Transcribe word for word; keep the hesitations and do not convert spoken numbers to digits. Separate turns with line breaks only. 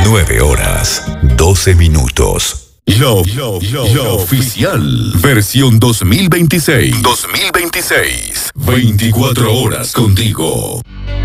nueve horas, doce minutos.
Lo, lo, lo, lo oficial. Versión dos mil veintiséis. dos mil veintiséis. veinticuatro horas contigo.